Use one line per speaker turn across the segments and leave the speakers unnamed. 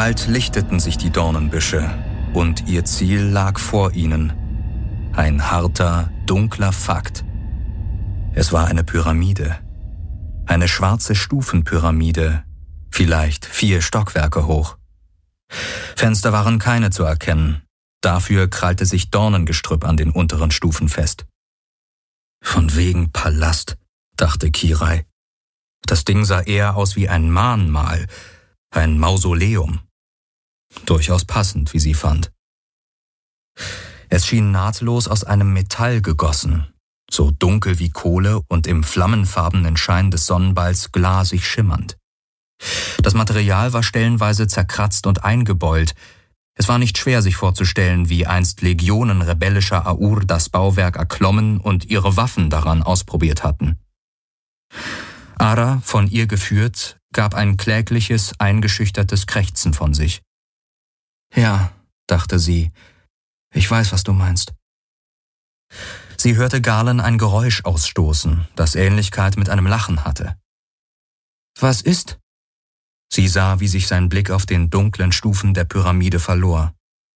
Bald lichteten sich die Dornenbüsche und ihr Ziel lag vor ihnen. Ein harter, dunkler Fakt. Es war eine Pyramide. Eine schwarze Stufenpyramide, vielleicht 4 Stockwerke hoch. Fenster waren keine zu erkennen. Dafür krallte sich Dornengestrüpp an den unteren Stufen fest. Von wegen Palast, dachte Kirai. Das Ding sah eher aus wie ein Mahnmal, ein Mausoleum. Durchaus passend, wie sie fand. Es schien nahtlos aus einem Metall gegossen, so dunkel wie Kohle und im flammenfarbenen Schein des Sonnenballs glasig schimmernd. Das Material war stellenweise zerkratzt und eingebeult. Es war nicht schwer, sich vorzustellen, wie einst Legionen rebellischer Aur das Bauwerk erklommen und ihre Waffen daran ausprobiert hatten. Ara, von ihr geführt, gab ein klägliches, eingeschüchtertes Krächzen von sich. »Ja«, dachte sie, »ich weiß, was du meinst.« Sie hörte Galen ein Geräusch ausstoßen, das Ähnlichkeit mit einem Lachen hatte. »Was ist?« Sie sah, wie sich sein Blick auf den dunklen Stufen der Pyramide verlor.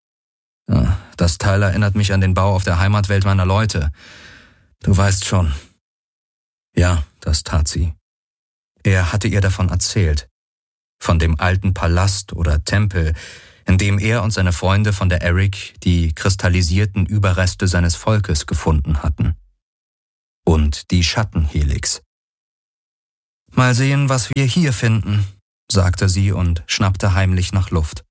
»Das Teil erinnert mich an den Bau auf der Heimatwelt meiner Leute. Du weißt schon.« Ja, das tat sie. Er hatte ihr davon erzählt. Von dem alten Palast oder Tempel, in dem er und seine Freunde von der Eric die kristallisierten Überreste seines Volkes gefunden hatten. Und die Schattenhelix. »Mal sehen, was wir hier finden«, sagte sie und schnappte heimlich nach Luft.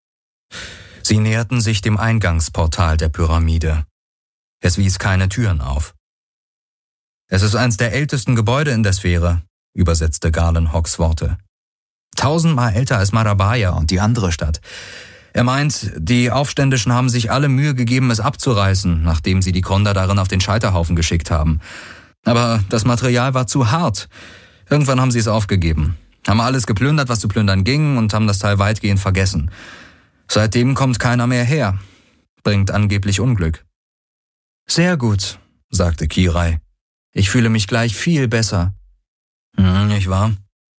Sie näherten sich dem Eingangsportal der Pyramide. Es wies keine Türen auf. »Es ist eins der ältesten Gebäude in der Sphäre«, übersetzte Galen Hawks Worte. 1000-mal älter als Marabaya und die andere Stadt. Er meint, die Aufständischen haben sich alle Mühe gegeben, es abzureißen, nachdem sie die Konder darin auf den Scheiterhaufen geschickt haben. Aber das Material war zu hart. Irgendwann haben sie es aufgegeben. Haben alles geplündert, was zu plündern ging, und haben das Teil weitgehend vergessen. Seitdem kommt keiner mehr her. Bringt angeblich Unglück. »Sehr gut«, sagte Kirai. »Ich fühle mich gleich viel besser.« »Nicht wahr?«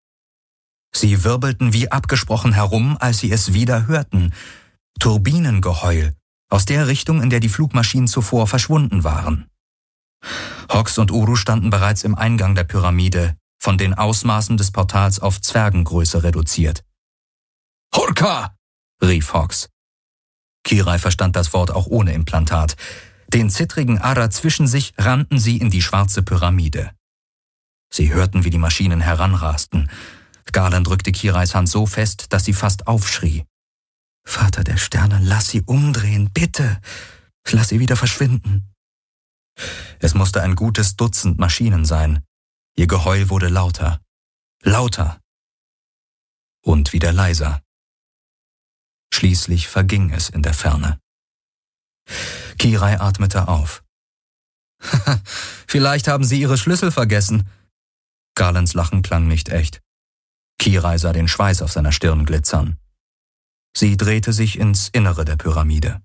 Sie wirbelten wie abgesprochen herum, als sie es wieder hörten. Turbinengeheul, aus der Richtung, in der die Flugmaschinen zuvor verschwunden waren. Hawks und Uru standen bereits im Eingang der Pyramide, von den Ausmaßen des Portals auf Zwergengröße reduziert. »Hurka«, rief Hawks. Kirai verstand das Wort auch ohne Implantat. Den zittrigen Ara zwischen sich rannten sie in die schwarze Pyramide. Sie hörten, wie die Maschinen heranrasten. Galen drückte Kirais Hand so fest, dass sie fast aufschrie. »Vater der Sterne, lass sie umdrehen, bitte! Lass sie wieder verschwinden!« Es musste ein gutes Dutzend Maschinen sein. Ihr Geheul wurde lauter. Lauter. Und wieder leiser. Schließlich verging es in der Ferne. Kirai atmete auf. »Vielleicht haben Sie Ihre Schlüssel vergessen.« Galens Lachen klang nicht echt. Kirai sah den Schweiß auf seiner Stirn glitzern. Sie drehte sich ins Innere der Pyramide.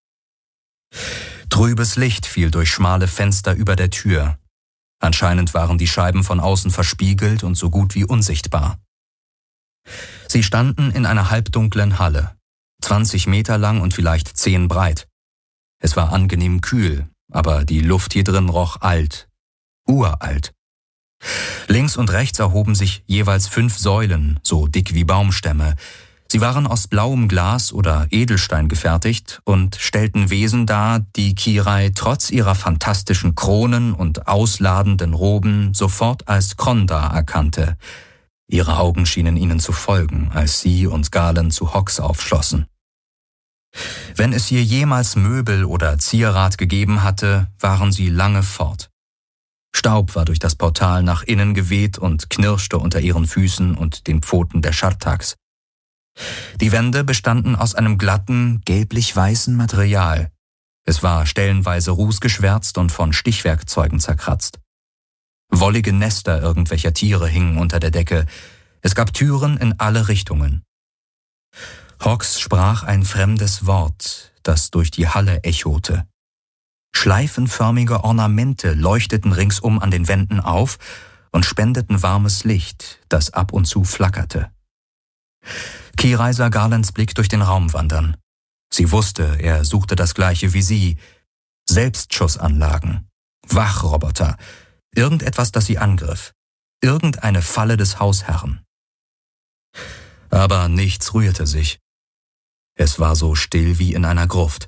Trübes Licht fiel durch schmale Fenster über der Tür. Anscheinend waren die Scheiben von außen verspiegelt und so gut wie unsichtbar. Sie standen in einer halbdunklen Halle, 20 Meter lang und vielleicht 10 breit. Es war angenehm kühl, aber die Luft hier drin roch alt, uralt. Links und rechts erhoben sich jeweils 5 Säulen, so dick wie Baumstämme. Sie waren aus blauem Glas oder Edelstein gefertigt und stellten Wesen dar, die Kirai trotz ihrer fantastischen Kronen und ausladenden Roben sofort als Kronda erkannte. Ihre Augen schienen ihnen zu folgen, als sie und Galen zu Hawks aufschlossen. Wenn es hier jemals Möbel oder Zierat gegeben hatte, waren sie lange fort. Staub war durch das Portal nach innen geweht und knirschte unter ihren Füßen und den Pfoten der Schartaks. Die Wände bestanden aus einem glatten, gelblich-weißen Material. Es war stellenweise rußgeschwärzt und von Stichwerkzeugen zerkratzt. Wollige Nester irgendwelcher Tiere hingen unter der Decke. Es gab Türen in alle Richtungen. Hawks sprach ein fremdes Wort, das durch die Halle echote. Schleifenförmige Ornamente leuchteten ringsum an den Wänden auf und spendeten warmes Licht, das ab und zu flackerte. Kirai sah Garlands Blick durch den Raum wandern. Sie wusste, er suchte das Gleiche wie sie. Selbstschussanlagen, Wachroboter, irgendetwas, das sie angriff. Irgendeine Falle des Hausherrn. Aber nichts rührte sich. Es war so still wie in einer Gruft.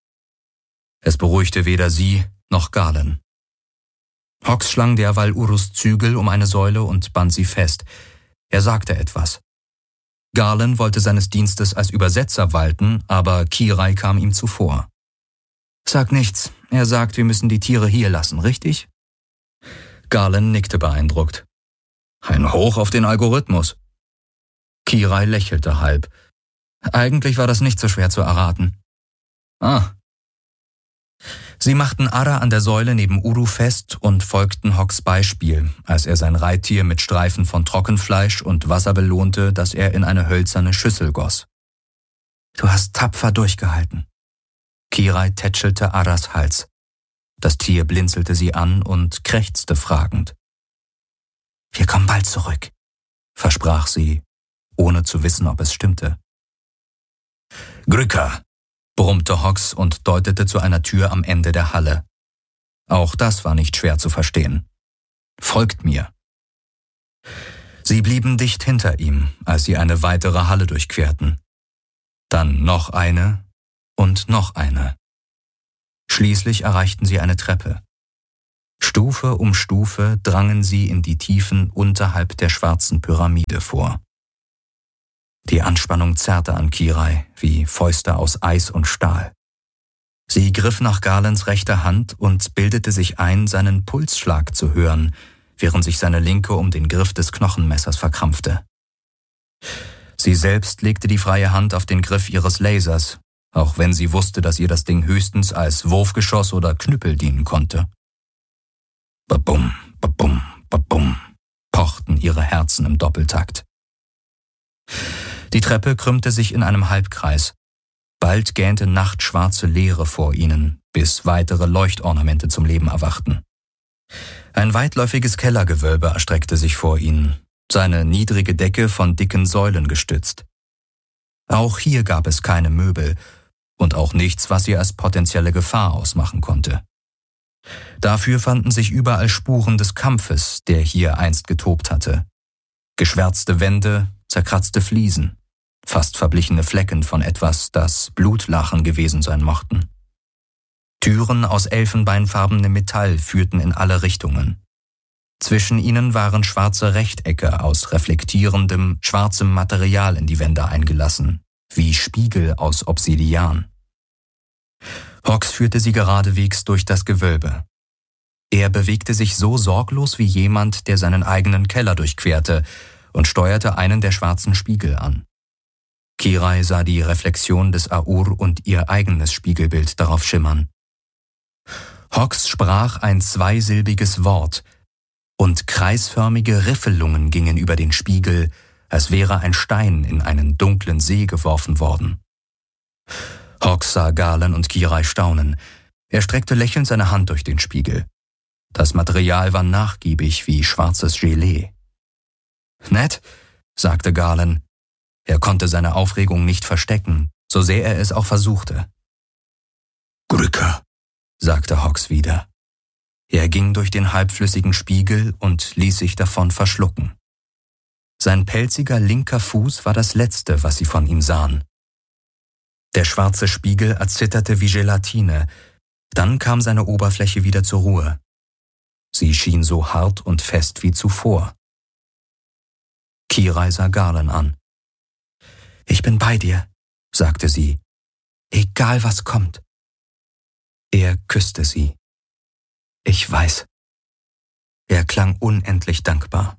Es beruhigte weder sie noch Garland. Hawks schlang derweil Urus Zügel um eine Säule und band sie fest. Er sagte etwas. Garland wollte seines Dienstes als Übersetzer walten, aber Kirai kam ihm zuvor. »Sag nichts. Er sagt, wir müssen die Tiere hier lassen, richtig?« Garland nickte beeindruckt. »Ein Hoch auf den Algorithmus.« Kirai lächelte halb. »Eigentlich war das nicht so schwer zu erraten.« »Ah.« Sie machten Ara an der Säule neben Uru fest und folgten Hawks Beispiel, als er sein Reittier mit Streifen von Trockenfleisch und Wasser belohnte, das er in eine hölzerne Schüssel goss. »Du hast tapfer durchgehalten.« Kirai tätschelte Aras Hals. Das Tier blinzelte sie an und krächzte fragend. »Wir kommen bald zurück«, versprach sie, ohne zu wissen, ob es stimmte. »Grücker«, brummte Hawks und deutete zu einer Tür am Ende der Halle. Auch das war nicht schwer zu verstehen. »Folgt mir.« Sie blieben dicht hinter ihm, als sie eine weitere Halle durchquerten. Dann noch eine und noch eine. Schließlich erreichten sie eine Treppe. Stufe um Stufe drangen sie in die Tiefen unterhalb der schwarzen Pyramide vor. Die Anspannung zerrte an Kirai wie Fäuste aus Eis und Stahl. Sie griff nach Garlands rechter Hand und bildete sich ein, seinen Pulsschlag zu hören, während sich seine linke um den Griff des Knochenmessers verkrampfte. Sie selbst legte die freie Hand auf den Griff ihres Lasers, auch wenn sie wusste, dass ihr das Ding höchstens als Wurfgeschoss oder Knüppel dienen konnte. Babum, babum, babum, pochten ihre Herzen im Doppeltakt. Die Treppe krümmte sich in einem Halbkreis. Bald gähnte nachtschwarze Leere vor ihnen, bis weitere Leuchtornamente zum Leben erwachten. Ein weitläufiges Kellergewölbe erstreckte sich vor ihnen, seine niedrige Decke von dicken Säulen gestützt. Auch hier gab es keine Möbel und auch nichts, was sie als potenzielle Gefahr ausmachen konnte. Dafür fanden sich überall Spuren des Kampfes, der hier einst getobt hatte. Geschwärzte Wände, zerkratzte Fliesen, fast verblichene Flecken von etwas, das Blutlachen gewesen sein mochten. Türen aus elfenbeinfarbenem Metall führten in alle Richtungen. Zwischen ihnen waren schwarze Rechtecke aus reflektierendem, schwarzem Material in die Wände eingelassen, wie Spiegel aus Obsidian. Hawks führte sie geradewegs durch das Gewölbe. Er bewegte sich so sorglos wie jemand, der seinen eigenen Keller durchquerte, und steuerte einen der schwarzen Spiegel an. Kirai sah die Reflexion des Aur und ihr eigenes Spiegelbild darauf schimmern. Hawks sprach ein zweisilbiges Wort, und kreisförmige Riffelungen gingen über den Spiegel, als wäre ein Stein in einen dunklen See geworfen worden. Hawks sah Garland und Kirai staunen. Er streckte lächelnd seine Hand durch den Spiegel. Das Material war nachgiebig wie schwarzes Gelee. »Nett«, sagte Garland. Er konnte seine Aufregung nicht verstecken, so sehr er es auch versuchte. »Grücker«, sagte Hawks wieder. Er ging durch den halbflüssigen Spiegel und ließ sich davon verschlucken. Sein pelziger linker Fuß war das Letzte, was sie von ihm sahen. Der schwarze Spiegel erzitterte wie Gelatine, dann kam seine Oberfläche wieder zur Ruhe. Sie schien so hart und fest wie zuvor. Kirai sah Garland an. »Ich bin bei dir«, sagte sie, »egal was kommt.« Er küsste sie. »Ich weiß.« Er klang unendlich dankbar.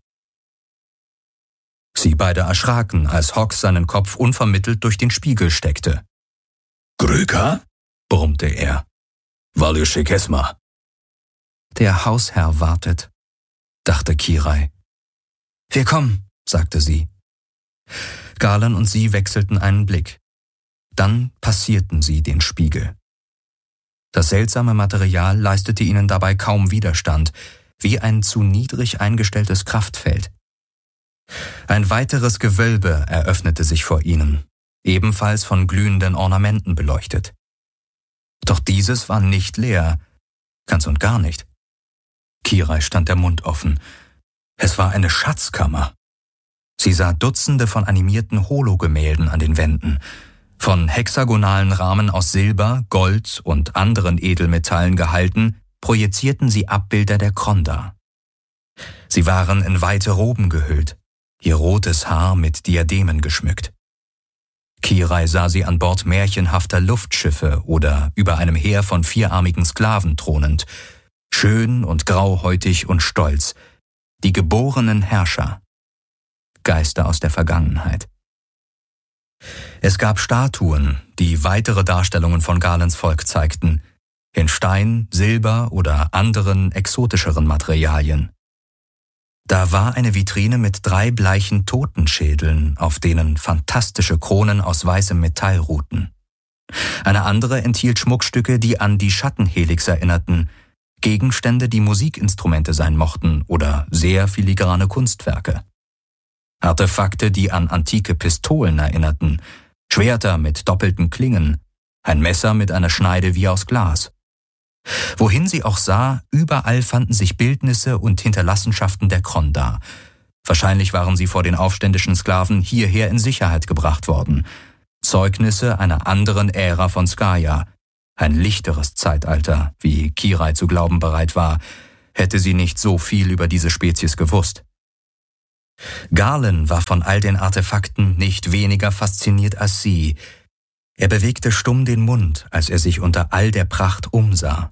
Sie beide erschraken, als Hawks seinen Kopf unvermittelt durch den Spiegel steckte. »Grücker?«, brummte er. »Valyushikesma.« »Der Hausherr wartet«, dachte Kirai. »Wir kommen«, sagte sie. Garland und sie wechselten einen Blick. Dann passierten sie den Spiegel. Das seltsame Material leistete ihnen dabei kaum Widerstand, wie ein zu niedrig eingestelltes Kraftfeld. Ein weiteres Gewölbe eröffnete sich vor ihnen, ebenfalls von glühenden Ornamenten beleuchtet. Doch dieses war nicht leer, ganz und gar nicht. Kirai stand der Mund offen. Es war eine Schatzkammer. Sie sah Dutzende von animierten Hologemälden an den Wänden. Von hexagonalen Rahmen aus Silber, Gold und anderen Edelmetallen gehalten, projizierten sie Abbilder der Kronda. Sie waren in weite Roben gehüllt, ihr rotes Haar mit Diademen geschmückt. Kirai sah sie an Bord märchenhafter Luftschiffe oder über einem Heer von vierarmigen Sklaven thronend, schön und grauhäutig und stolz, die geborenen Herrscher, Geister aus der Vergangenheit. Es gab Statuen, die weitere Darstellungen von Galens Volk zeigten, in Stein, Silber oder anderen exotischeren Materialien. Da war eine Vitrine mit 3 bleichen Totenschädeln, auf denen fantastische Kronen aus weißem Metall ruhten. Eine andere enthielt Schmuckstücke, die an die Schattenhelix erinnerten, Gegenstände, die Musikinstrumente sein mochten oder sehr filigrane Kunstwerke. Artefakte, die an antike Pistolen erinnerten, Schwerter mit doppelten Klingen, ein Messer mit einer Schneide wie aus Glas. Wohin sie auch sah, überall fanden sich Bildnisse und Hinterlassenschaften der Kronda. Wahrscheinlich waren sie vor den aufständischen Sklaven hierher in Sicherheit gebracht worden. Zeugnisse einer anderen Ära von Skaya, ein lichteres Zeitalter, wie Kirai zu glauben bereit war, hätte sie nicht so viel über diese Spezies gewusst. Galen war von all den Artefakten nicht weniger fasziniert als sie. Er bewegte stumm den Mund, als er sich unter all der Pracht umsah.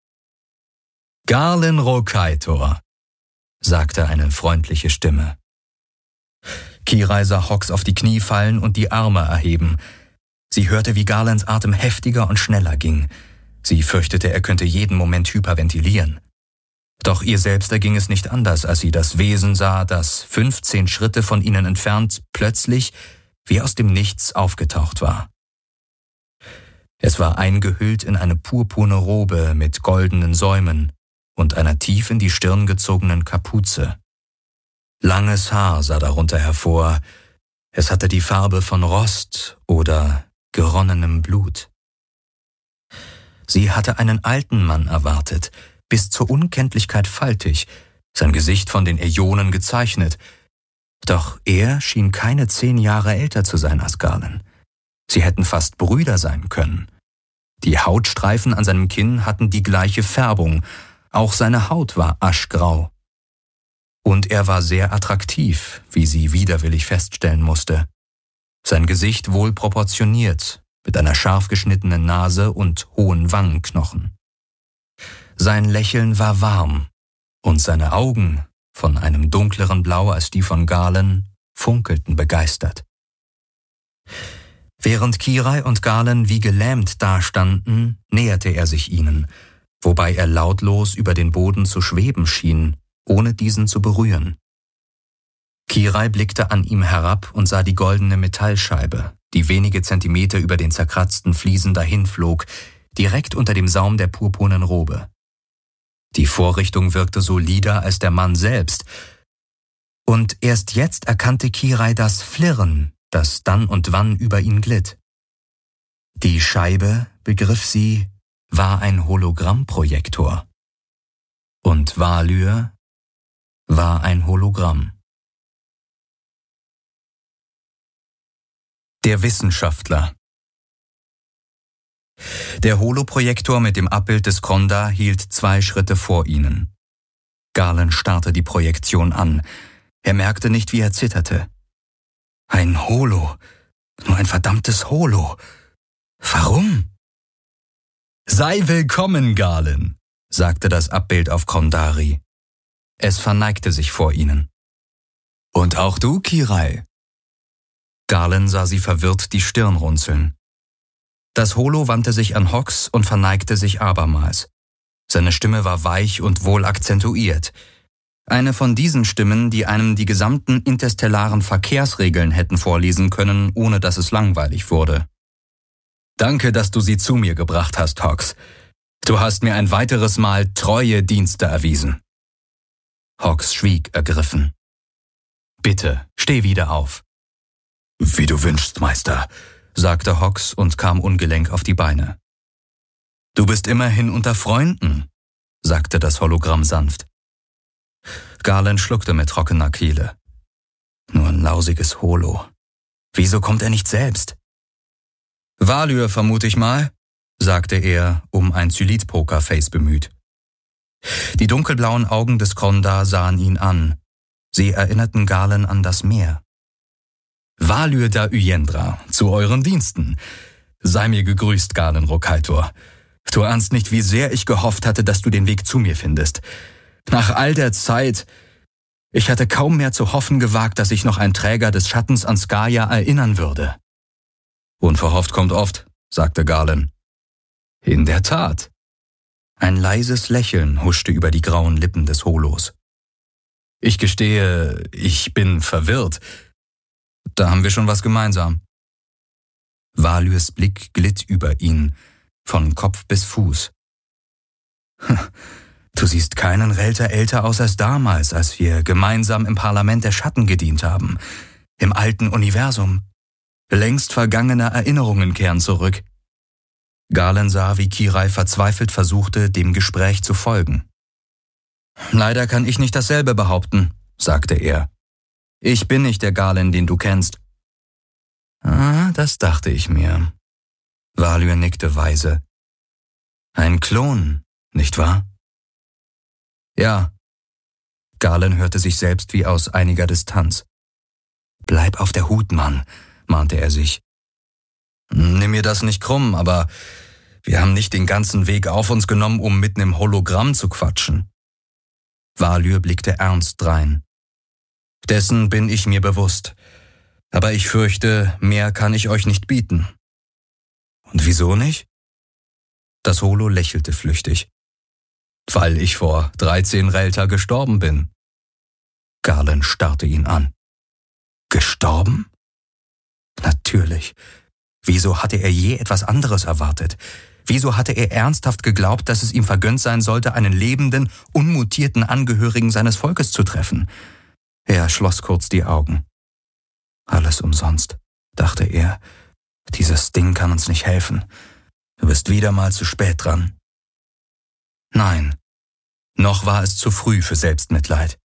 »Galen Rokaitor«, sagte eine freundliche Stimme. Kirai sah Hox auf die Knie fallen und die Arme erheben. Sie hörte, wie Galens Atem heftiger und schneller ging. Sie fürchtete, er könnte jeden Moment hyperventilieren. Doch ihr selbst erging es nicht anders, als sie das Wesen sah, das 15 Schritte von ihnen entfernt plötzlich wie aus dem Nichts aufgetaucht war. Es war eingehüllt in eine purpurne Robe mit goldenen Säumen und einer tief in die Stirn gezogenen Kapuze. Langes Haar sah darunter hervor, es hatte die Farbe von Rost oder geronnenem Blut. Sie hatte einen alten Mann erwartet, bis zur Unkenntlichkeit faltig, sein Gesicht von den Äonen gezeichnet. Doch er schien keine 10 Jahre älter zu sein als Galen. Sie hätten fast Brüder sein können. Die Hautstreifen an seinem Kinn hatten die gleiche Färbung, auch seine Haut war aschgrau. Und er war sehr attraktiv, wie sie widerwillig feststellen musste. Sein Gesicht wohl proportioniert, mit einer scharf geschnittenen Nase und hohen Wangenknochen. Sein Lächeln war warm, und seine Augen, von einem dunkleren Blau als die von Galen, funkelten begeistert. Während Kirai und Galen wie gelähmt dastanden, näherte er sich ihnen, wobei er lautlos über den Boden zu schweben schien, ohne diesen zu berühren. Kirai blickte an ihm herab und sah die goldene Metallscheibe, die wenige Zentimeter über den zerkratzten Fliesen dahinflog, direkt unter dem Saum der purpurnen Robe. Die Vorrichtung wirkte solider als der Mann selbst, und erst jetzt erkannte Kirai das Flirren, das dann und wann über ihn glitt. Die Scheibe, begriff sie, war ein Hologrammprojektor. Und Valur war ein Hologramm. Der Wissenschaftler. Der Holoprojektor mit dem Abbild des Kronda hielt 2 Schritte vor ihnen. Galen starrte die Projektion an. Er merkte nicht, wie er zitterte. Ein Holo, nur ein verdammtes Holo. Warum? »Sei willkommen, Galen«, sagte das Abbild auf Krondari. Es verneigte sich vor ihnen. »Und auch du, Kirai?« Galen sah sie verwirrt die Stirn runzeln. Das Holo wandte sich an Hox und verneigte sich abermals. Seine Stimme war weich und wohl akzentuiert. Eine von diesen Stimmen, die einem die gesamten interstellaren Verkehrsregeln hätten vorlesen können, ohne dass es langweilig wurde. »Danke, dass du sie zu mir gebracht hast, Hox. Du hast mir ein weiteres Mal treue Dienste erwiesen.« Hox schwieg ergriffen. Bitte, steh wieder auf. Wie du wünschst, Meister, sagte Hox und kam ungelenk auf die Beine. Du bist immerhin unter Freunden, sagte das Hologramm sanft. Galen schluckte mit trockener Kehle. Nur ein lausiges Holo. Wieso kommt er nicht selbst? Valyr, vermute ich mal, sagte er, um ein Zylit-Pokerface bemüht. Die dunkelblauen Augen des Kronda sahen ihn an. Sie erinnerten Galen an das Meer. Valyr da Uyendra, zu euren Diensten. Sei mir gegrüßt, Galen Rokaitor. Du ahnst nicht, wie sehr ich gehofft hatte, dass du den Weg zu mir findest. Nach all der Zeit, ich hatte kaum mehr zu hoffen gewagt, dass ich noch ein Träger des Schattens an Skaya erinnern würde. Unverhofft kommt oft, sagte Galen. In der Tat. Ein leises Lächeln huschte über die grauen Lippen des Holos. Ich gestehe, ich bin verwirrt. Da haben wir schon was gemeinsam. Valyrs Blick glitt über ihn, von Kopf bis Fuß. Du siehst keinen Relter älter aus als damals, als wir gemeinsam im Parlament der Schatten gedient haben. Im alten Universum. Längst vergangene Erinnerungen kehren zurück. Galen sah, wie Kirai verzweifelt versuchte, dem Gespräch zu folgen. Leider kann ich nicht dasselbe behaupten, sagte er. Ich bin nicht der Galen, den du kennst. Das dachte ich mir. Valyr nickte weise. Ein Klon, nicht wahr? Ja. Galen hörte sich selbst wie aus einiger Distanz. Bleib auf der Hut, Mann, mahnte er sich. Nimm mir das nicht krumm, aber wir haben nicht den ganzen Weg auf uns genommen, um mit nem Hologramm zu quatschen. Valyr blickte ernst drein. Dessen bin ich mir bewusst. Aber ich fürchte, mehr kann ich euch nicht bieten. Und wieso nicht? Das Holo lächelte flüchtig. Weil ich vor 13 Relter gestorben bin. Galen starrte ihn an. Gestorben? Natürlich. Wieso hatte er je etwas anderes erwartet? Wieso hatte er ernsthaft geglaubt, dass es ihm vergönnt sein sollte, einen lebenden, unmutierten Angehörigen seines Volkes zu treffen? Er schloss kurz die Augen. Alles umsonst, dachte er. Dieses Ding kann uns nicht helfen. Du bist wieder mal zu spät dran. Nein, noch war es zu früh für Selbstmitleid.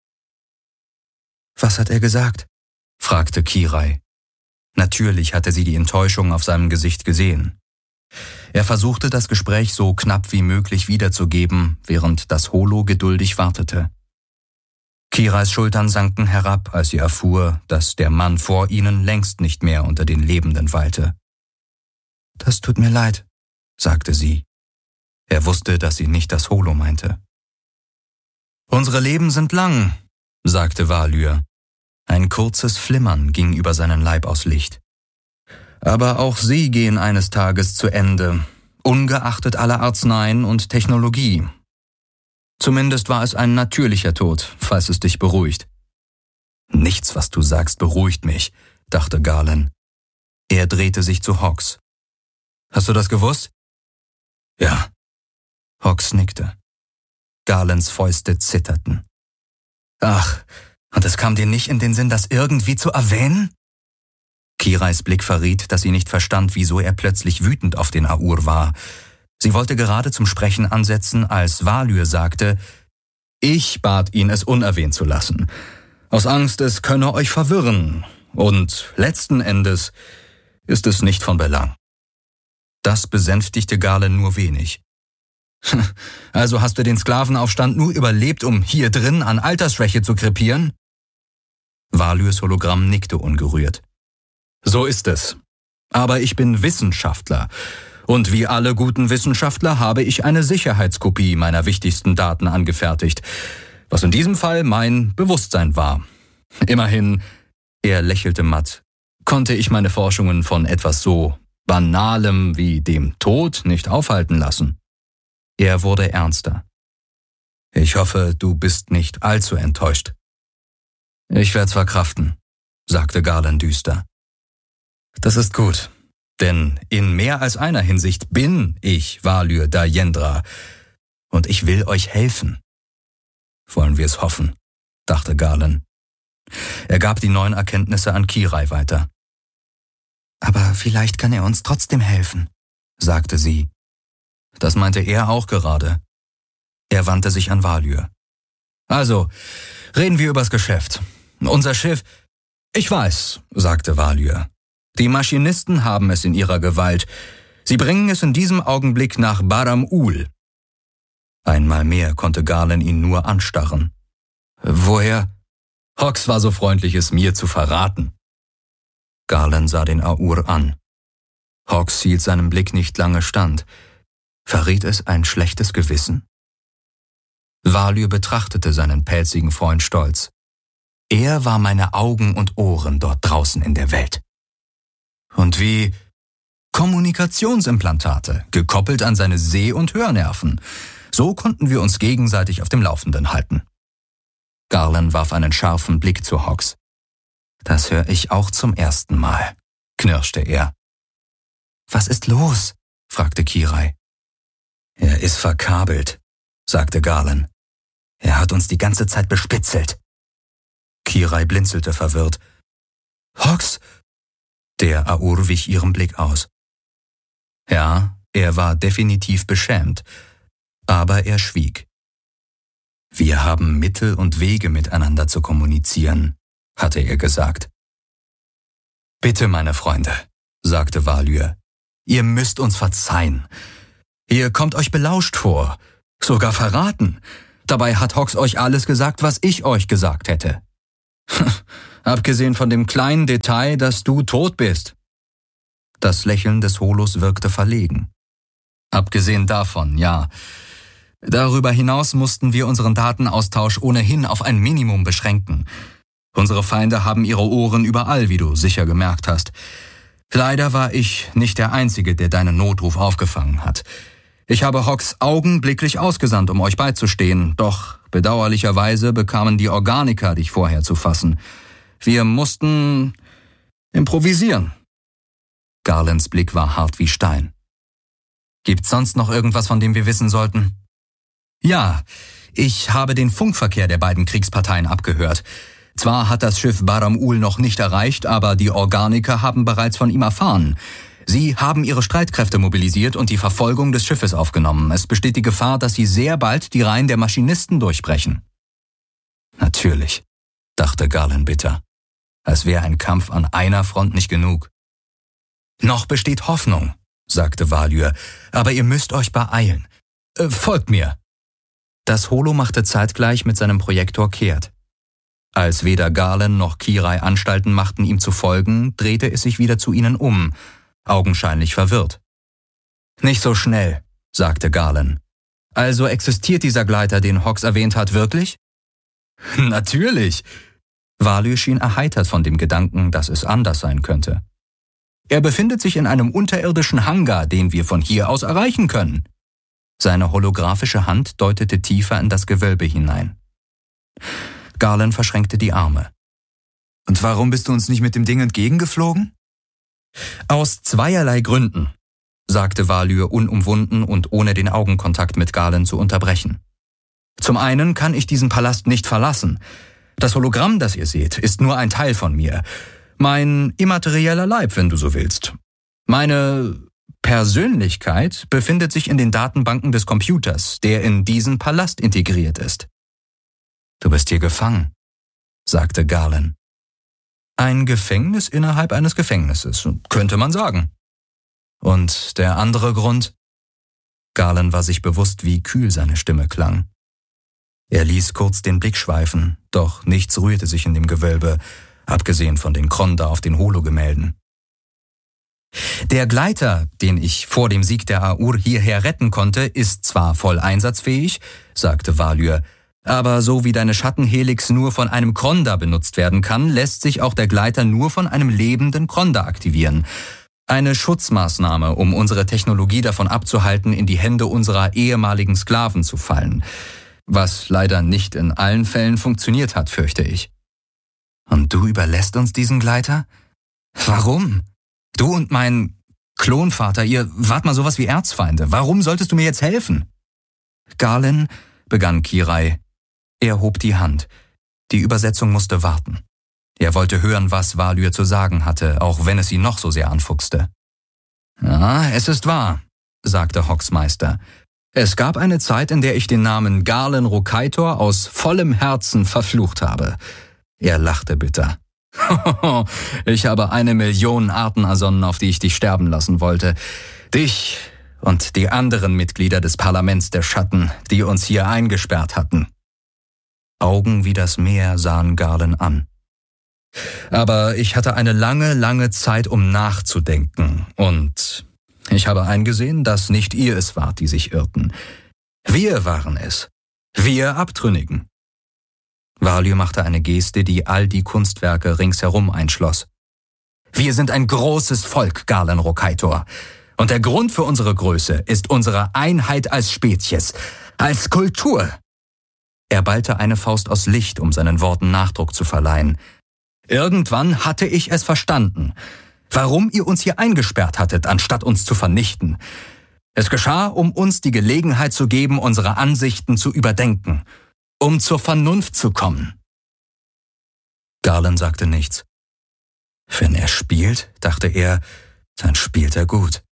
Was hat er gesagt? Fragte Kirai. Natürlich hatte sie die Enttäuschung auf seinem Gesicht gesehen. Er versuchte, das Gespräch so knapp wie möglich wiederzugeben, während das Holo geduldig wartete. Kirais Schultern sanken herab, als sie erfuhr, dass der Mann vor ihnen längst nicht mehr unter den Lebenden weilte. »Das tut mir leid«, sagte sie. Er wusste, dass sie nicht das Holo meinte. »Unsere Leben sind lang«, sagte Valyr. Ein kurzes Flimmern ging über seinen Leib aus Licht. »Aber auch sie gehen eines Tages zu Ende, ungeachtet aller Arzneien und Technologie. Zumindest war es ein natürlicher Tod, falls es dich beruhigt.« »Nichts, was du sagst, beruhigt mich«, dachte Galen. Er drehte sich zu Hox. »Hast du das gewusst?« »Ja.« Hox nickte. Galens Fäuste zitterten. »Ach, und es kam dir nicht in den Sinn, das irgendwie zu erwähnen?« Kirais Blick verriet, dass sie nicht verstand, wieso er plötzlich wütend auf den Aur war. Sie wollte gerade zum Sprechen ansetzen, als Valyr sagte, »Ich bat ihn, es unerwähnt zu lassen. Aus Angst, es könne euch verwirren. Und letzten Endes ist es nicht von Belang.« Das besänftigte Galen nur wenig. »Also hast du den Sklavenaufstand nur überlebt, um hier drin an Altersschwäche zu krepieren?« Valyrs Hologramm nickte ungerührt. »So ist es. Aber ich bin Wissenschaftler. Und wie alle guten Wissenschaftler habe ich eine Sicherheitskopie meiner wichtigsten Daten angefertigt, was in diesem Fall mein Bewusstsein war. Immerhin«, er lächelte matt, »konnte ich meine Forschungen von etwas so Banalem wie dem Tod nicht aufhalten lassen.« Er wurde ernster. »Ich hoffe, du bist nicht allzu enttäuscht.« »Ich werd's verkraften«, sagte Galen düster. »Das ist gut, denn in mehr als einer Hinsicht bin ich Valyr da Uyendra und ich will euch helfen.« »Wollen wir es hoffen«, dachte Galen. Er gab die neuen Erkenntnisse an Kirai weiter. »Aber vielleicht kann er uns trotzdem helfen«, sagte sie. Das meinte er auch gerade. Er wandte sich an Valyr. »Also, reden wir übers Geschäft. Unser Schiff...« »Ich weiß«, sagte Valyr. »Die Maschinisten haben es in ihrer Gewalt. Sie bringen es in diesem Augenblick nach Barram-Ul.« Einmal mehr konnte Garland ihn nur anstarren. »Woher?« »Hox war so freundlich, es mir zu verraten.« Garland sah den Aur an. Hox hielt seinem Blick nicht lange stand. Verriet es ein schlechtes Gewissen? Valyr betrachtete seinen pelzigen Freund stolz. Er war meine Augen und Ohren dort draußen in der Welt. Und wie? Kommunikationsimplantate, gekoppelt an seine Seh- und Hörnerven. So konnten wir uns gegenseitig auf dem Laufenden halten. Garland warf einen scharfen Blick zu Hox. »Das höre ich auch zum ersten Mal«, knirschte er. »Was ist los?« fragte Kirai. »Er ist verkabelt«, sagte Garland. »Er hat uns die ganze Zeit bespitzelt.« Kirai blinzelte verwirrt. »Hox?« Der Aur wich ihrem Blick aus. Ja, er war definitiv beschämt, aber er schwieg. »Wir haben Mittel und Wege, miteinander zu kommunizieren«, hatte er gesagt. »Bitte, meine Freunde«, sagte Valyr, »ihr müsst uns verzeihen. Ihr kommt euch belauscht vor, sogar verraten. Dabei hat Hox euch alles gesagt, was ich euch gesagt hätte. Abgesehen von dem kleinen Detail, dass du tot bist.« Das Lächeln des Holos wirkte verlegen. »Abgesehen davon, ja. Darüber hinaus mussten wir unseren Datenaustausch ohnehin auf ein Minimum beschränken. Unsere Feinde haben ihre Ohren überall, wie du sicher gemerkt hast. Leider war ich nicht der Einzige, der deinen Notruf aufgefangen hat. Ich habe Hox augenblicklich ausgesandt, um euch beizustehen, doch bedauerlicherweise bekamen die Organiker dich vorher zu fassen. Wir mussten improvisieren.« Garlands Blick war hart wie Stein. »Gibt's sonst noch irgendwas, von dem wir wissen sollten?« »Ja, ich habe den Funkverkehr der beiden Kriegsparteien abgehört. Zwar hat das Schiff Barram-Ul noch nicht erreicht, aber die Organiker haben bereits von ihm erfahren. Sie haben ihre Streitkräfte mobilisiert und die Verfolgung des Schiffes aufgenommen. Es besteht die Gefahr, dass sie sehr bald die Reihen der Maschinisten durchbrechen.« »Natürlich«, dachte Garland bitter, als wäre ein Kampf an einer Front nicht genug. »Noch besteht Hoffnung«, sagte Valyr, »aber ihr müsst euch beeilen. Folgt mir.« Das Holo machte zeitgleich mit seinem Projektor kehrt. Als weder Garland noch Kirai Anstalten machten, ihm zu folgen, drehte es sich wieder zu ihnen um, augenscheinlich verwirrt. »Nicht so schnell«, sagte Garland. »Also existiert dieser Gleiter, den Hox erwähnt hat, wirklich?« »Natürlich!« Valyr schien erheitert von dem Gedanken, dass es anders sein könnte. »Er befindet sich in einem unterirdischen Hangar, den wir von hier aus erreichen können.« Seine holographische Hand deutete tiefer in das Gewölbe hinein. Garland verschränkte die Arme. »Und warum bist du uns nicht mit dem Ding entgegengeflogen?« »Aus zweierlei Gründen«, sagte Valyr unumwunden und ohne den Augenkontakt mit Garland zu unterbrechen. »Zum einen kann ich diesen Palast nicht verlassen. Das Hologramm, das ihr seht, ist nur ein Teil von mir. Mein immaterieller Leib, wenn du so willst. Meine Persönlichkeit befindet sich in den Datenbanken des Computers, der in diesen Palast integriert ist.« »Du bist hier gefangen«, sagte Garland. »Ein Gefängnis innerhalb eines Gefängnisses, könnte man sagen.« »Und der andere Grund?« Garland war sich bewusst, wie kühl seine Stimme klang. Er ließ kurz den Blick schweifen, doch nichts rührte sich in dem Gewölbe, abgesehen von den Kronda auf den Hologemälden. »Der Gleiter, den ich vor dem Sieg der Aur hierher retten konnte, ist zwar voll einsatzfähig«, sagte Valyr, »aber so wie deine Schattenhelix nur von einem Kronda benutzt werden kann, lässt sich auch der Gleiter nur von einem lebenden Kronda aktivieren. Eine Schutzmaßnahme, um unsere Technologie davon abzuhalten, in die Hände unserer ehemaligen Sklaven zu fallen. Was leider nicht in allen Fällen funktioniert hat, fürchte ich.« »Und du überlässt uns diesen Gleiter? Warum? Du und mein Klonvater, ihr wart mal sowas wie Erzfeinde. Warum solltest du mir jetzt helfen?« »Garland«, begann Kirai. Er hob die Hand. Die Übersetzung musste warten. Er wollte hören, was Valyr zu sagen hatte, auch wenn es ihn noch so sehr anfuchste. »Ja, es ist wahr«, sagte Hogsmeister. »Es gab eine Zeit, in der ich den Namen Garlen Rokaitor aus vollem Herzen verflucht habe.« Er lachte bitter. »Ich habe 1 Million Arten ersonnen, auf die ich dich sterben lassen wollte. Dich und die anderen Mitglieder des Parlaments der Schatten, die uns hier eingesperrt hatten.« Augen wie das Meer sahen Garlen an. »Aber ich hatte eine lange, lange Zeit, um nachzudenken, und ich habe eingesehen, dass nicht ihr es wart, die sich irrten. Wir waren es. Wir Abtrünnigen.« Valyr machte eine Geste, die all die Kunstwerke ringsherum einschloss. »Wir sind ein großes Volk, Garlen Rokaitor. Und der Grund für unsere Größe ist unsere Einheit als Spezies, als Kultur.« Er ballte eine Faust aus Licht, um seinen Worten Nachdruck zu verleihen. »Irgendwann hatte ich es verstanden, warum ihr uns hier eingesperrt hattet, anstatt uns zu vernichten. Es geschah, um uns die Gelegenheit zu geben, unsere Ansichten zu überdenken, um zur Vernunft zu kommen.« Garlen sagte nichts. »Wenn er spielt«, dachte er, »dann spielt er gut.«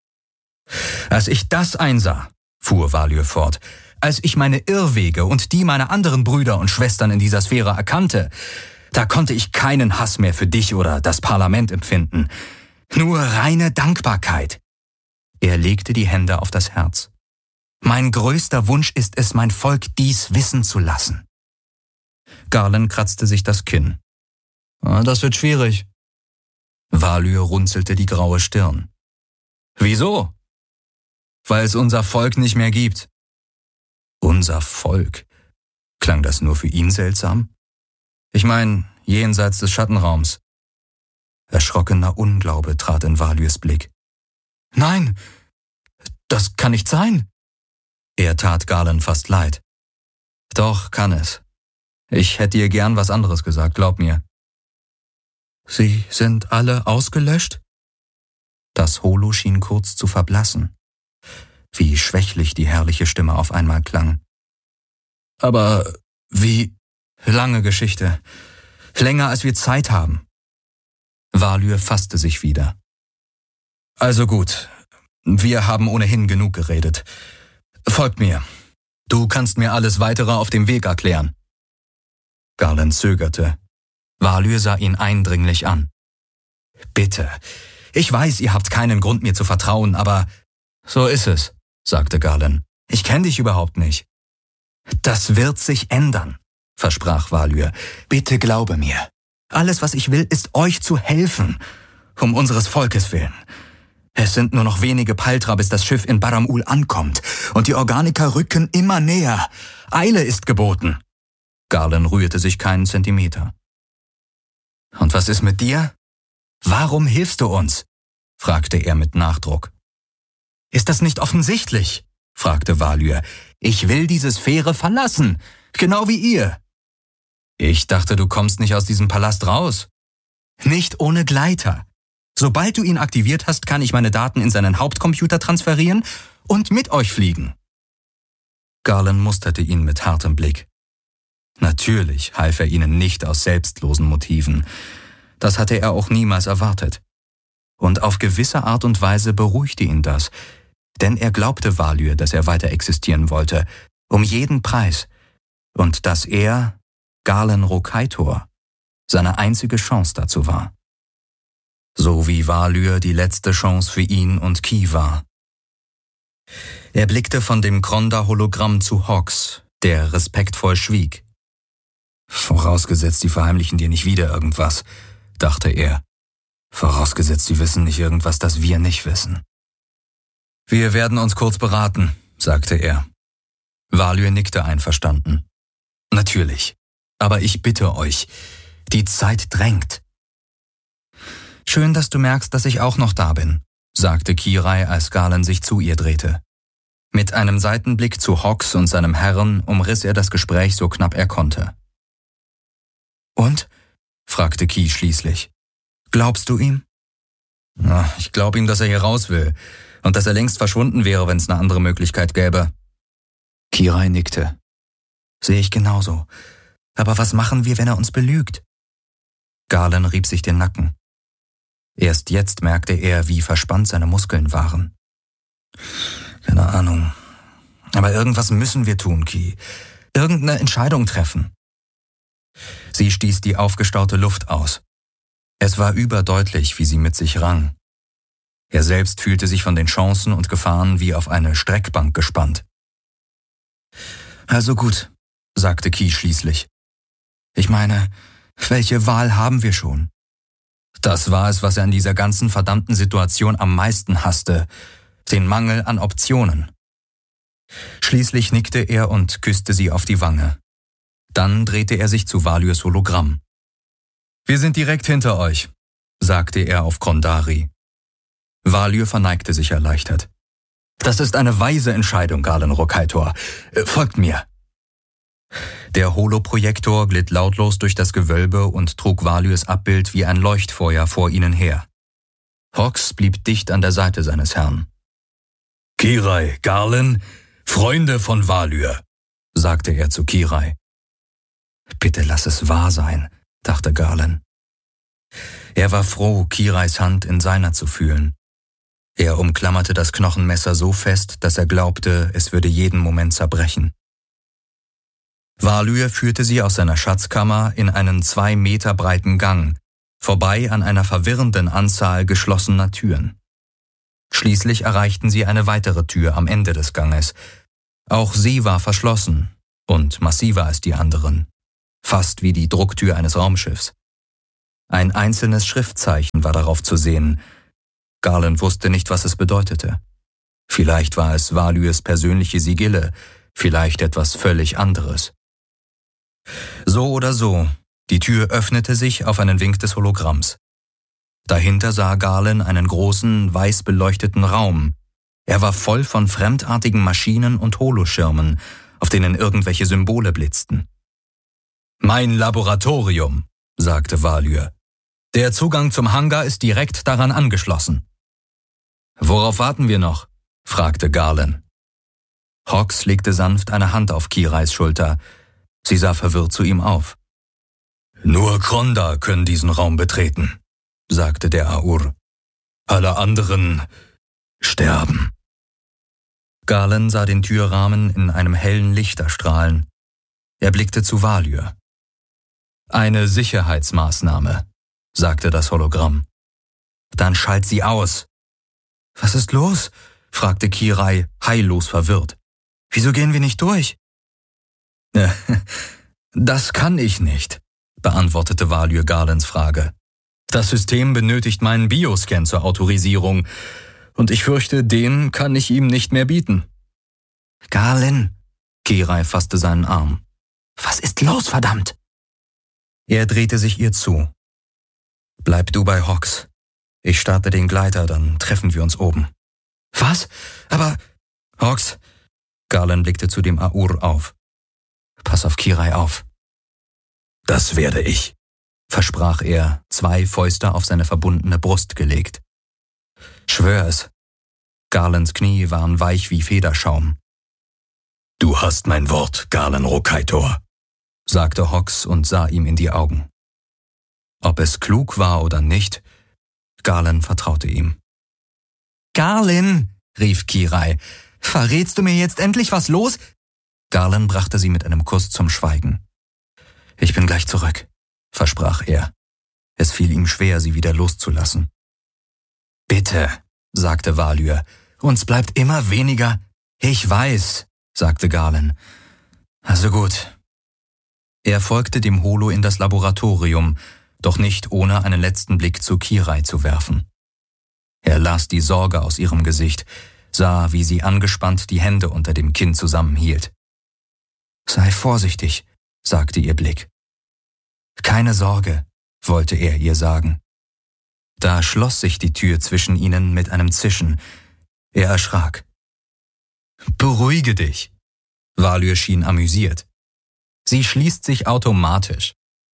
»Als ich das einsah«, fuhr Valyr fort, »als ich meine Irrwege und die meiner anderen Brüder und Schwestern in dieser Sphäre erkannte, da konnte ich keinen Hass mehr für dich oder das Parlament empfinden. Nur reine Dankbarkeit.« Er legte die Hände auf das Herz. »Mein größter Wunsch ist es, mein Volk dies wissen zu lassen.« Garlen kratzte sich das Kinn. »Das wird schwierig.« Valyr runzelte die graue Stirn. »Wieso?« »Weil es unser Volk nicht mehr gibt.« »Unser Volk?« Klang das nur für ihn seltsam? Ich meine, jenseits des Schattenraums. Erschrockener Unglaube trat in Valyrs Blick. »Nein, das kann nicht sein!« Er tat Garlen fast leid. »Doch, kann es. Ich hätte dir gern was anderes gesagt, glaub mir.« »Sie sind alle ausgelöscht?« Das Holo schien kurz zu verblassen. Wie schwächlich die herrliche Stimme auf einmal klang. »Aber wie...« »Lange Geschichte. Länger, als wir Zeit haben.« Valyr fasste sich wieder. »Also gut, wir haben ohnehin genug geredet. Folgt mir. Du kannst mir alles Weitere auf dem Weg erklären.« Garlen zögerte. Valyr sah ihn eindringlich an. »Bitte, ich weiß, ihr habt keinen Grund, mir zu vertrauen, aber...« »So ist es«, sagte Garlen. »Ich kenne dich überhaupt nicht.« »Das wird sich ändern«, versprach Valyr. »Bitte glaube mir. Alles, was ich will, ist euch zu helfen. Um unseres Volkes willen. Es sind nur noch wenige Paltra, bis das Schiff in Barram-Ul ankommt. Und die Organiker rücken immer näher. Eile ist geboten.« Garlen rührte sich keinen Zentimeter. »Und was ist mit dir? Warum hilfst du uns?« fragte er mit Nachdruck. »Ist das nicht offensichtlich?« fragte Valyr. »Ich will diese Sphäre verlassen, genau wie ihr.« »Ich dachte, du kommst nicht aus diesem Palast raus.« »Nicht ohne Gleiter. Sobald du ihn aktiviert hast, kann ich meine Daten in seinen Hauptcomputer transferieren und mit euch fliegen.« Garlen musterte ihn mit hartem Blick. Natürlich half er ihnen nicht aus selbstlosen Motiven. Das hatte er auch niemals erwartet. Und auf gewisse Art und Weise beruhigte ihn das, denn er glaubte Valyr, dass er weiter existieren wollte, um jeden Preis, und dass er, Garlen Rokaitor, seine einzige Chance dazu war. So wie Valyr die letzte Chance für ihn und Ki war. Er blickte von dem Kronda-Hologramm zu Hogs, der respektvoll schwieg. »Vorausgesetzt, die verheimlichen dir nicht wieder irgendwas«, dachte er. »Vorausgesetzt, sie wissen nicht irgendwas, das wir nicht wissen.« »Wir werden uns kurz beraten«, sagte er. Valyr nickte einverstanden. »Natürlich. Aber ich bitte euch, die Zeit drängt.« »Schön, dass du merkst, dass ich auch noch da bin«, sagte Kirai, als Garlen sich zu ihr drehte. Mit einem Seitenblick zu Hogs und seinem Herrn umriss er das Gespräch so knapp er konnte. »Und?«, fragte Ki schließlich. »Glaubst du ihm?« »Na, ich glaube ihm, dass er hier raus will und dass er längst verschwunden wäre, wenn es eine andere Möglichkeit gäbe.« Kirai nickte. »Sehe ich genauso. Aber was machen wir, wenn er uns belügt?« Galen rieb sich den Nacken. Erst jetzt merkte er, wie verspannt seine Muskeln waren. Keine Ahnung. Aber irgendwas müssen wir tun, Ki. Irgendeine Entscheidung treffen. Sie stieß die aufgestaute Luft aus. Es war überdeutlich, wie sie mit sich rang. Er selbst fühlte sich von den Chancen und Gefahren wie auf eine Streckbank gespannt. Also gut, sagte Ki schließlich. Ich meine, welche Wahl haben wir schon? Das war es, was er an dieser ganzen verdammten Situation am meisten hasste, den Mangel an Optionen. Schließlich nickte er und küsste sie auf die Wange. Dann drehte er sich zu Valyrs Hologramm. »Wir sind direkt hinter euch«, sagte er auf Kondari. Valyr verneigte sich erleichtert. »Das ist eine weise Entscheidung, Galen Rokaitor. Folgt mir.« Der Holoprojektor glitt lautlos durch das Gewölbe und trug Valyrs Abbild wie ein Leuchtfeuer vor ihnen her. Hox blieb dicht an der Seite seines Herrn. »Kirai, Galen, Freunde von Valyr«, sagte er zu Kirai. »Bitte lass es wahr sein«, dachte Galen. Er war froh, Kirais Hand in seiner zu fühlen. Er umklammerte das Knochenmesser so fest, dass er glaubte, es würde jeden Moment zerbrechen. Valyr führte sie aus seiner Schatzkammer in einen 2 Meter breiten Gang, vorbei an einer verwirrenden Anzahl geschlossener Türen. Schließlich erreichten sie eine weitere Tür am Ende des Ganges. Auch sie war verschlossen und massiver als die anderen, fast wie die Drucktür eines Raumschiffs. Ein einzelnes Schriftzeichen war darauf zu sehen. Galen wusste nicht, was es bedeutete. Vielleicht war es Valyrs persönliche Sigille, vielleicht etwas völlig anderes. So oder so, die Tür öffnete sich auf einen Wink des Hologramms. Dahinter sah Galen einen großen, weiß beleuchteten Raum. Er war voll von fremdartigen Maschinen und Holoschirmen, auf denen irgendwelche Symbole blitzten. »Mein Laboratorium«, sagte Valyr. »Der Zugang zum Hangar ist direkt daran angeschlossen.« »Worauf warten wir noch?« fragte Galen. Hox legte sanft eine Hand auf Kirais Schulter. Sie sah verwirrt zu ihm auf. »Nur Kronda können diesen Raum betreten«, sagte der Aur. »Alle anderen sterben.« Galen sah den Türrahmen in einem hellen Licht erstrahlen. Er blickte zu Valyr. »Eine Sicherheitsmaßnahme«, sagte das Hologramm. »Dann schalt sie aus.« »Was ist los?« fragte Kirai, heillos verwirrt. »Wieso gehen wir nicht durch?« »Das kann ich nicht«, beantwortete Valyr Galens Frage. »Das System benötigt meinen Bioscan zur Autorisierung, und ich fürchte, den kann ich ihm nicht mehr bieten.« »Galen«, Kirai fasste seinen Arm. »Was ist los, verdammt?« Er drehte sich ihr zu. »Bleib du bei Hox. Ich starte den Gleiter, dann treffen wir uns oben.« »Was? Aber...« »Hox«, Galen blickte zu dem Aur auf. »Pass auf Kirai auf.« »Das werde ich«, versprach er, 2 Fäuste auf seine verbundene Brust gelegt. »Schwör es.« Galens Knie waren weich wie Federschaum. »Du hast mein Wort, Galen Rokaitor«, sagte Hox und sah ihm in die Augen. Ob es klug war oder nicht, Galen vertraute ihm. »Galen«, rief Kirai, »verrätst du mir jetzt endlich, was los?« Galen brachte sie mit einem Kuss zum Schweigen. »Ich bin gleich zurück«, versprach er. Es fiel ihm schwer, sie wieder loszulassen. »Bitte«, sagte Valyr, »uns bleibt immer weniger.« »Ich weiß«, sagte Galen. »Also gut.« Er folgte dem Holo in das Laboratorium, doch nicht ohne einen letzten Blick zu Kirai zu werfen. Er las die Sorge aus ihrem Gesicht, sah, wie sie angespannt die Hände unter dem Kinn zusammenhielt. »Sei vorsichtig«, sagte ihr Blick. »Keine Sorge«, wollte er ihr sagen. Da schloss sich die Tür zwischen ihnen mit einem Zischen. Er erschrak. »Beruhige dich«, Valyr schien amüsiert. »Sie schließt sich automatisch.«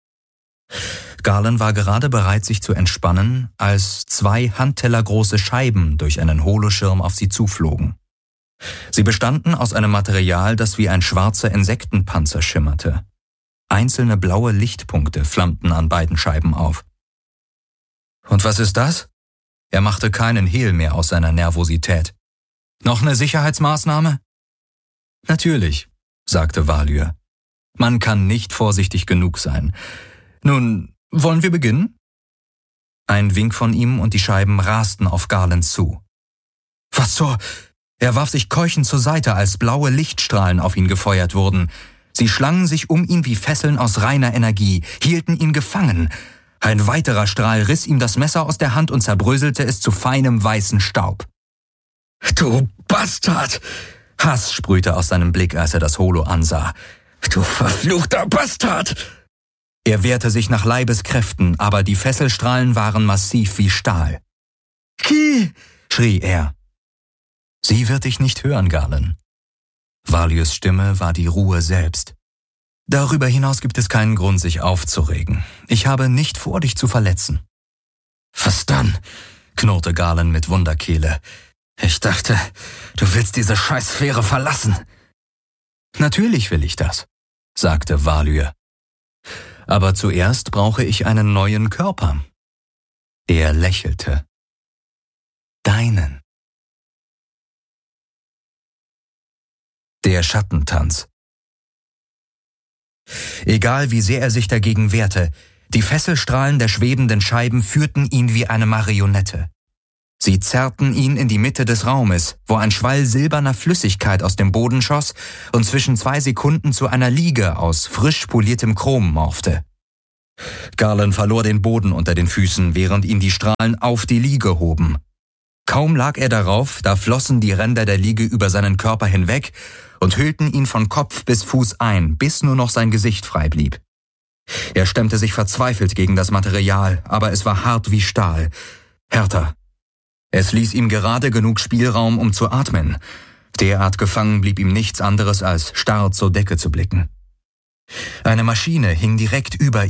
Galen war gerade bereit, sich zu entspannen, als 2 handtellergroße Scheiben durch einen Holoschirm auf sie zuflogen. Sie bestanden aus einem Material, das wie ein schwarzer Insektenpanzer schimmerte. Einzelne blaue Lichtpunkte flammten an beiden Scheiben auf. »Und was ist das?« Er machte keinen Hehl mehr aus seiner Nervosität. »Noch eine Sicherheitsmaßnahme?« »Natürlich«, sagte Valier. »Man kann nicht vorsichtig genug sein. Nun, wollen wir beginnen?« Ein Wink von ihm und die Scheiben rasten auf Garland zu. »Was zur...« Er warf sich keuchend zur Seite, als blaue Lichtstrahlen auf ihn gefeuert wurden. Sie schlangen sich um ihn wie Fesseln aus reiner Energie, hielten ihn gefangen. Ein weiterer Strahl riss ihm das Messer aus der Hand und zerbröselte es zu feinem weißen Staub. »Du Bastard!« Hass sprühte aus seinem Blick, als er das Holo ansah. »Du verfluchter Bastard!« Er wehrte sich nach Leibeskräften, aber die Fesselstrahlen waren massiv wie Stahl. »Ki!« schrie er. »Sie wird dich nicht hören, Garland.« Valiers Stimme war die Ruhe selbst. »Darüber hinaus gibt es keinen Grund, sich aufzuregen. Ich habe nicht vor, dich zu verletzen.« »Was dann?« knurrte Garland mit Wunderkehle. »Ich dachte, du willst diese Scheißsphäre verlassen.« »Natürlich will ich das«, sagte Valier. »Aber zuerst brauche ich einen neuen Körper.« Er lächelte. »Deinen.« Der Schattentanz. Egal wie sehr er sich dagegen wehrte, die Fesselstrahlen der schwebenden Scheiben führten ihn wie eine Marionette. Sie zerrten ihn in die Mitte des Raumes, wo ein Schwall silberner Flüssigkeit aus dem Boden schoss und zwischen 2 Sekunden zu einer Liege aus frisch poliertem Chrom morpchte. Garland verlor den Boden unter den Füßen, während ihn die Strahlen auf die Liege hoben. Kaum lag er darauf, da flossen die Ränder der Liege über seinen Körper hinweg und hüllten ihn von Kopf bis Fuß ein, bis nur noch sein Gesicht frei blieb. Er stemmte sich verzweifelt gegen das Material, aber es war hart wie Stahl. Härter. Es ließ ihm gerade genug Spielraum, um zu atmen. Derart gefangen blieb ihm nichts anderes, als starr zur Decke zu blicken. Eine Maschine hing direkt über